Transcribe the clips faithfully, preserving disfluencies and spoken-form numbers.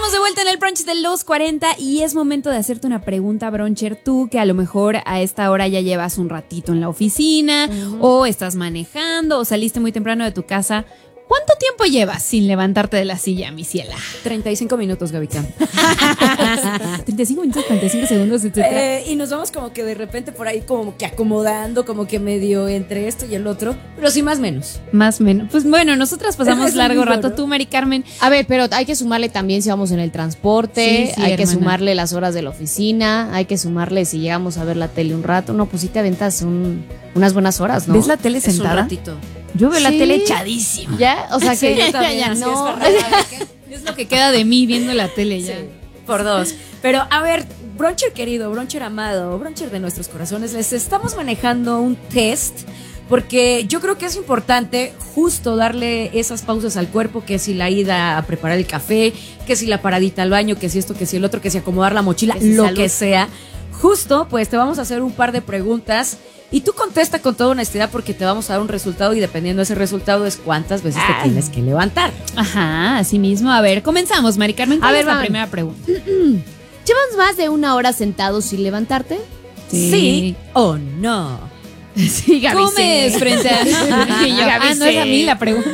Estamos de vuelta en el brunch de los cuarenta y es momento de hacerte una pregunta, bruncher. Tú que a lo mejor a esta hora ya llevas un ratito en la oficina, uh-huh. o estás manejando o saliste muy temprano de tu casa. ¿Cuánto tiempo llevas sin levantarte de la silla, mi ciela? treinta y cinco minutos, Gabica. treinta y cinco minutos, cuarenta y cinco segundos, etcétera. Eh, y nos vamos como que de repente por ahí como que acomodando, como que medio entre esto y el otro, pero sí más menos. Más menos. Pues bueno, nosotras pasamos largo mismo, rato. ¿no? Tú, Mari Carmen. A ver, pero hay que sumarle también si vamos en el transporte, Sí, sí, hay hermana. que sumarle las horas de la oficina, hay que sumarle si llegamos a ver la tele un rato. No, pues sí te aventas un, unas buenas horas, ¿no? ¿Ves la tele Es un sentada? ratito. Yo veo la Sí. tele echadísima. ¿Ya? O sea Sí, que yo también, ya así no. es verdad. Es lo que queda de mí viendo la tele ya. Sí, por dos. Pero a ver, bruncher querido, bruncher amado, bruncher de nuestros corazones, les estamos manejando un test porque yo creo que es importante justo darle esas pausas al cuerpo, que si la ida a preparar el café, que si la paradita al baño, que si esto, que si el otro, que si acomodar la mochila, Que si lo salud. que sea. Justo, pues te vamos a hacer un par de preguntas y tú contesta con toda honestidad porque te vamos a dar un resultado y dependiendo de ese resultado es cuántas veces Ah. te tienes que levantar. Ajá, así mismo. A ver, comenzamos, Mari Carmen. ¿Cuál A ver, es la van. primera pregunta? ¿Llevas más de una hora sentado sin levantarte? ¿Sí o no? Sí, Gaby. ¿Comes sí. frente a... Y yo, Gaby, ah, no es a sí. mí la pregunta.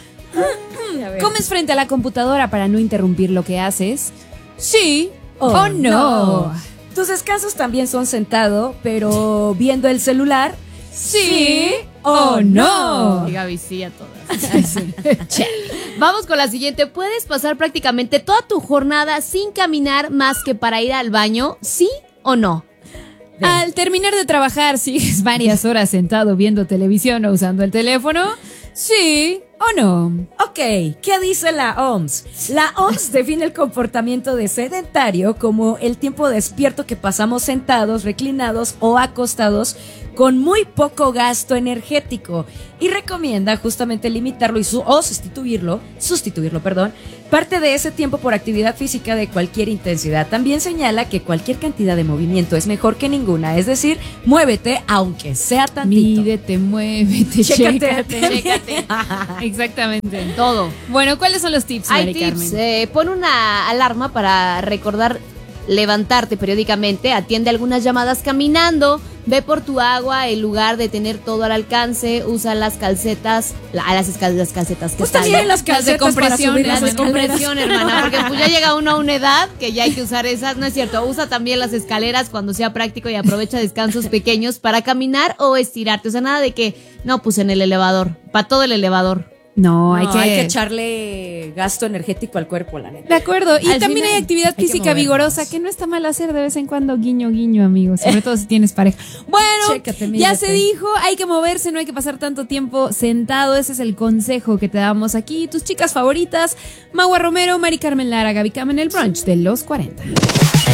¿Comes frente a la computadora para no interrumpir lo que haces? Sí o Oh, no. no. Tus descansos también son sentado, pero viendo el celular. Sí o no. Y Gaby sí a todas. Che. Vamos con la siguiente. ¿Puedes pasar prácticamente toda tu jornada sin caminar más que para ir al baño? ¿Sí o no? Al terminar de trabajar, ¿sigues varias horas sentado viendo televisión o usando el teléfono? Sí o no. Ok, ¿qué dice la O M S? La O M S define el comportamiento de sedentario como el tiempo despierto que pasamos sentados, reclinados o acostados con muy poco gasto energético y recomienda justamente limitarlo y su, o sustituirlo, sustituirlo, perdón, parte de ese tiempo por actividad física de cualquier intensidad. También señala que cualquier cantidad de movimiento es mejor que ninguna, es decir, muévete aunque sea tantito. Mídete, muévete, Chécate, chécate. Chécate. Exactamente. Todo. Bueno, ¿cuáles son los tips, Hay Mari tips. Carmen? Eh, pon una alarma para recordar levantarte periódicamente. Atiende algunas llamadas caminando. Ve por tu agua en lugar de tener todo al alcance. Usa las calcetas. La, las, escal, las calcetas que Pues están. también las Las de calcetas para compresión, subir Las las de escaleras. compresión, hermana, porque pues ya llega uno a una edad que ya hay que usar esas. No es cierto, usa también las escaleras cuando sea práctico y aprovecha descansos pequeños para caminar o estirarte. O sea, nada de que, no, pues en el elevador, para todo el elevador. No, No, hay que... hay que echarle gasto energético al cuerpo, la neta. De acuerdo, y Al también final hay actividad hay que física movernos. vigorosa que no está mal hacer de vez en cuando, guiño, guiño, amigos, sobre todo si tienes pareja. Bueno, Chécate, ya mídete. se dijo, hay que moverse, no hay que pasar tanto tiempo sentado, ese es el consejo que te damos aquí. Tus chicas favoritas, Magua Romero, Mari Carmen Lara, Gaby Cam en el brunch de los cuarenta.